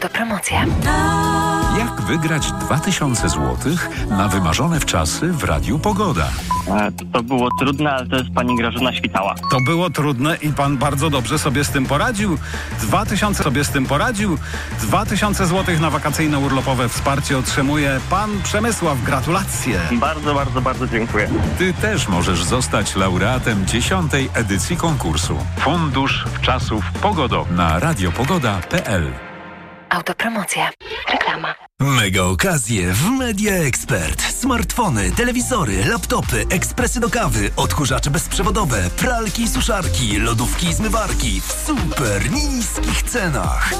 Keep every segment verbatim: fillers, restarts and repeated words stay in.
Autopromocja. Jak wygrać dwa tysiące złotych na wymarzone wczasy w Radiu Pogoda? E, To było trudne, ale to jest pani Grażyna Świtała. To było trudne i pan bardzo dobrze sobie z tym poradził. Dwa tysiące sobie z tym poradził. Dwa tysiące złotych na wakacyjne urlopowe wsparcie otrzymuje pan Przemysław. Gratulacje. Bardzo, bardzo, bardzo dziękuję. Ty też możesz zostać laureatem dziesiątej edycji konkursu. Fundusz Wczasów Pogodowych na radiopogoda kropka p l. Autopromocja. Reklama. Mega okazje w Media Expert. Smartfony, telewizory, laptopy, ekspresy do kawy, odkurzacze bezprzewodowe, pralki i suszarki, lodówki i zmywarki w super niskich cenach.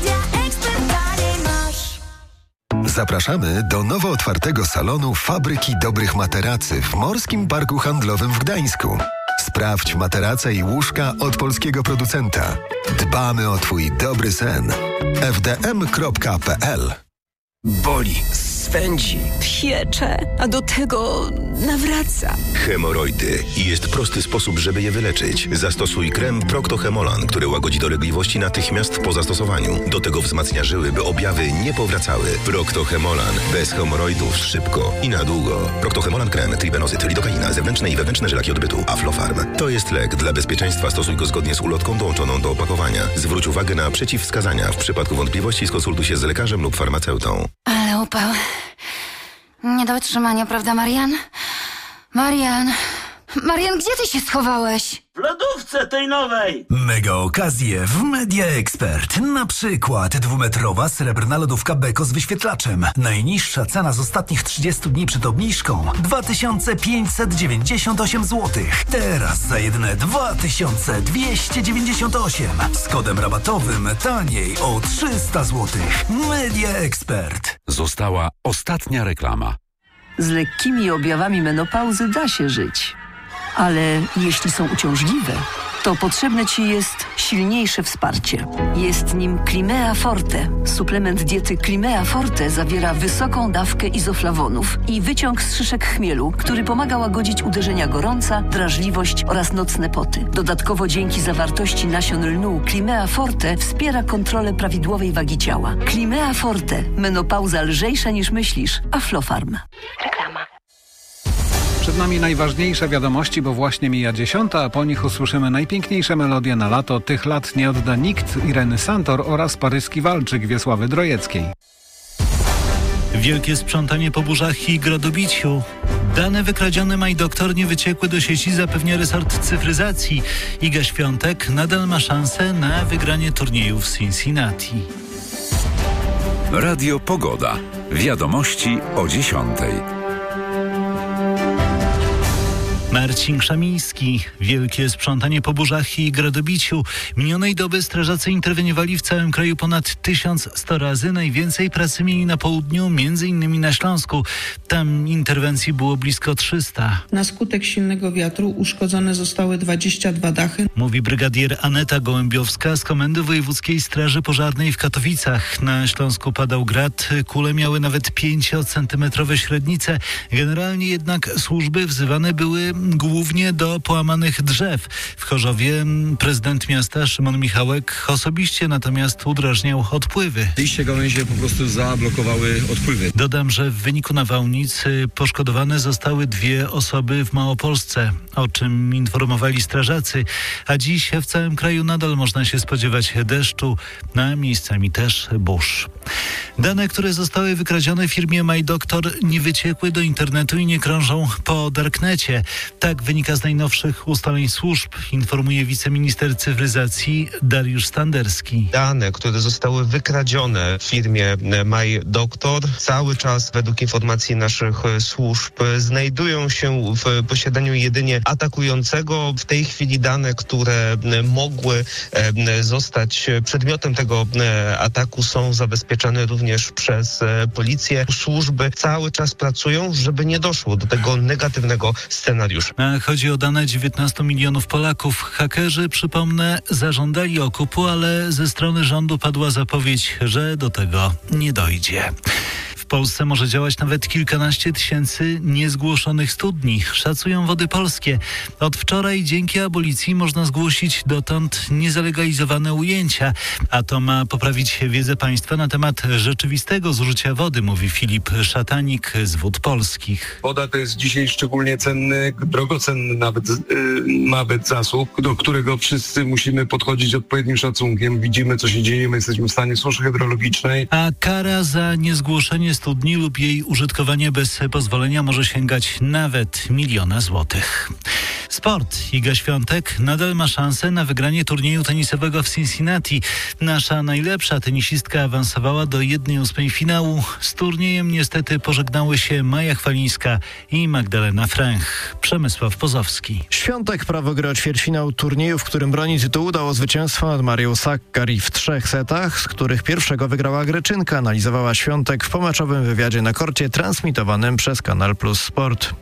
Zapraszamy do nowo otwartego salonu Fabryki Dobrych Materacy w Morskim Parku Handlowym w Gdańsku. Sprawdź materace i łóżka od polskiego producenta. Dbamy o Twój dobry sen. f d m kropka p l. Boli, swędzi, piecze, a do tego nawraca. Hemoroidy. I jest prosty sposób, żeby je wyleczyć. Zastosuj krem Procto-Hemolan, który łagodzi dolegliwości natychmiast po zastosowaniu. Do tego wzmacnia żyły, by objawy nie powracały. Procto-Hemolan. Bez hemoroidów szybko i na długo. Procto-Hemolan krem, tribenozyt, lidokaina, zewnętrzne i wewnętrzne żelaki odbytu, Aflofarm. To jest lek. Dla bezpieczeństwa stosuj go zgodnie z ulotką dołączoną do opakowania. Zwróć uwagę na przeciwwskazania. W przypadku wątpliwości skonsultuj się z lekarzem lub farmaceutą. Ale upał. Nie do wytrzymania, prawda, Marian? Marian! Marian, gdzie ty się schowałeś? W lodówce tej nowej! Mega okazje w Media Expert. Na przykład dwumetrowa srebrna lodówka Beko z wyświetlaczem. Najniższa cena z ostatnich trzydziestu dni przed obniżką dwa tysiące pięćset dziewięćdziesiąt osiem złotych. Teraz za jedyne dwa tysiące dwieście dziewięćdziesiąt osiem. Z kodem rabatowym taniej o trzysta złotych. Media Expert. Została ostatnia reklama. Z lekkimi objawami menopauzy da się żyć. Ale jeśli są uciążliwe, to potrzebne Ci jest silniejsze wsparcie. Jest nim Climea Forte. Suplement diety Climea Forte zawiera wysoką dawkę izoflawonów i wyciąg z szyszek chmielu, który pomaga łagodzić uderzenia gorąca, drażliwość oraz nocne poty. Dodatkowo dzięki zawartości nasion lnu Climea Forte wspiera kontrolę prawidłowej wagi ciała. Climea Forte. Menopauza lżejsza niż myślisz. Aflofarm. Reklama. Przed nami najważniejsze wiadomości, bo właśnie mija dziesiąta, a po nich usłyszymy najpiękniejsze melodie na lato. Tych lat nie odda nikt. Ireny Santor oraz paryski walczyk Wiesławy Drojeckiej. Wielkie sprzątanie po burzach i gradobiciu. Dane wykradzione MyDoktor nie wyciekły do sieci, zapewnia resort cyfryzacji. Iga Świątek nadal ma szansę na wygranie turnieju w Cincinnati. Radio Pogoda. Wiadomości o dziesiątej. Marcin Krzamiński. Wielkie sprzątanie po burzach i gradobiciu. Minionej doby strażacy interweniowali w całym kraju ponad tysiąc sto razy. Najwięcej pracy mieli na południu, między innymi na Śląsku. Tam interwencji było blisko trzysta. Na skutek silnego wiatru uszkodzone zostały dwadzieścia dwa dachy. Mówi brygadier Aneta Gołębiowska z Komendy Wojewódzkiej Straży Pożarnej w Katowicach. Na Śląsku padał grad. Kule miały nawet pięciocentymetrowe średnice. Generalnie jednak służby wzywane były głównie do połamanych drzew. W Chorzowie prezydent miasta Szymon Michałek osobiście natomiast udrażniał odpływy. Liście gałęzie po prostu zablokowały odpływy. Dodam, że w wyniku nawałnic poszkodowane zostały dwie osoby w Małopolsce, o czym informowali strażacy, a dziś w całym kraju nadal można się spodziewać deszczu, a miejscami też burz. Dane, które zostały wykradzione w firmie MyDoktor, nie wyciekły do internetu i nie krążą po darknecie. Tak wynika z najnowszych ustaleń służb, informuje wiceminister cyfryzacji Dariusz Standerski. Dane, które zostały wykradzione w firmie MyDoktor, cały czas według informacji naszych służb znajdują się w posiadaniu jedynie atakującego. W tej chwili dane, które mogły zostać przedmiotem tego ataku, są zabezpieczane również przez policję. Służby cały czas pracują, żeby nie doszło do tego negatywnego scenariusza. A chodzi o dane dziewiętnastu milionów Polaków. Hakerzy, przypomnę, zażądali okupu, ale ze strony rządu padła zapowiedź, że do tego nie dojdzie. W Polsce może działać nawet kilkanaście tysięcy niezgłoszonych studni, szacują Wody Polskie. Od wczoraj dzięki abolicji można zgłosić dotąd niezalegalizowane ujęcia, a to ma poprawić wiedzę państwa na temat rzeczywistego zużycia wody, mówi Filip Szatanik z Wód Polskich. Woda to jest dzisiaj szczególnie cenny, drogocenny nawet, yy, nawet zasób, do którego wszyscy musimy podchodzić odpowiednim szacunkiem. Widzimy, co się dzieje, my jesteśmy w stanie suszy hydrologicznej. A kara za niezgłoszenie studni lub jej użytkowanie bez pozwolenia może sięgać nawet miliona złotych. Sport. Iga Świątek nadal ma szansę na wygranie turnieju tenisowego w Cincinnati. Nasza najlepsza tenisistka awansowała do jednej ósmej finału. Z turniejem niestety pożegnały się Maja Chwalińska i Magdalena Fręch. Przemysław Pozowski. Świątek prawo gry o ćwierćfinał turnieju, w którym broni tytułu, dało zwycięstwo nad Marią Sakkari w trzech setach, z których pierwszego wygrała Greczynka, analizowała Świątek w pomeczowym wywiadzie na korcie transmitowanym przez Kanal Plus Sport.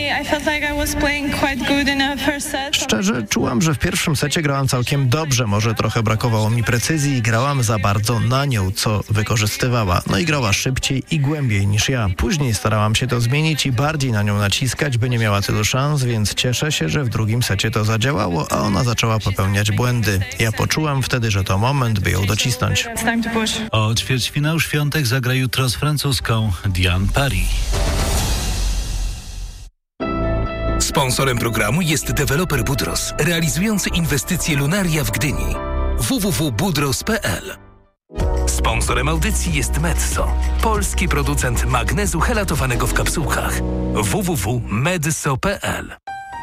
Szczerze, czułam, że w pierwszym secie grałam całkiem dobrze, może trochę brakowało mi precyzji i grałam za bardzo na nią, co wykorzystywała. No i grała szybciej i głębiej niż ja. Później starałam się to zmienić i bardziej na nią naciskać, by nie miała tylu szans, więc cieszę się, że w drugim secie to zadziałało, a ona zaczęła popełniać błędy. Ja poczułam wtedy, że to moment, by ją docisnąć. O ćwierćfinał Świątek zagra jutro z francuską Diane Paris. Sponsorem programu jest deweloper Budros, realizujący inwestycje Lunaria w Gdyni. w w w kropka budros kropka p l. Sponsorem audycji jest Medso, polski producent magnezu helatowanego w kapsułkach. w w w kropka medso kropka p l.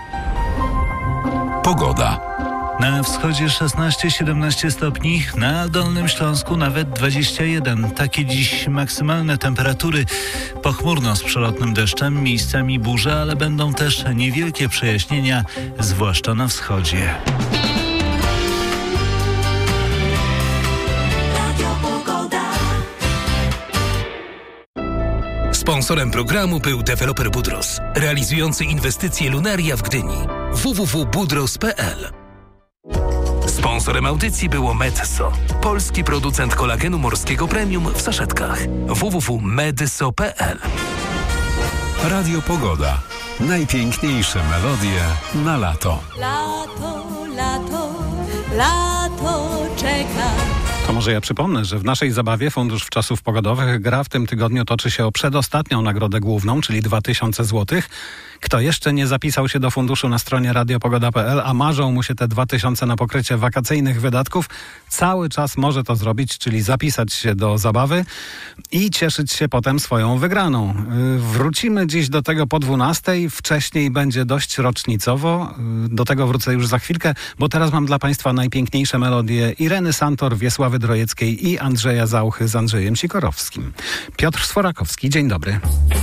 Pogoda. Na wschodzie szesnaście siedemnaście stopni, na Dolnym Śląsku nawet dwadzieścia jeden. Takie dziś maksymalne temperatury. Pochmurno z przelotnym deszczem, miejscami burze, ale będą też niewielkie przejaśnienia, zwłaszcza na wschodzie. Sponsorem programu był deweloper Budros, realizujący inwestycje Lunaria w Gdyni. w w w kropka budros kropka p l. Sponsorem audycji było Medso, polski producent kolagenu morskiego premium w saszetkach. w w w kropka medso kropka p l. Radio Pogoda. Najpiękniejsze melodie na lato. Lato, lato, lato czeka. To może ja przypomnę, że w naszej zabawie Fundusz Wczasów Pogodowych gra w tym tygodniu toczy się o przedostatnią nagrodę główną, czyli dwa tysiące złotych. Kto jeszcze nie zapisał się do funduszu na stronie radiopogoda kropka p l, a marzą mu się te dwa tysiące na pokrycie wakacyjnych wydatków, cały czas może to zrobić, czyli zapisać się do zabawy i cieszyć się potem swoją wygraną. Wrócimy dziś do tego po dwunastej, wcześniej będzie dość rocznicowo. Do tego wrócę już za chwilkę, bo teraz mam dla Państwa najpiękniejsze melodie Ireny Santor, Wiesławy Drojeckiej i Andrzeja Zauchy z Andrzejem Sikorowskim. Piotr Sforakowski, dzień dobry.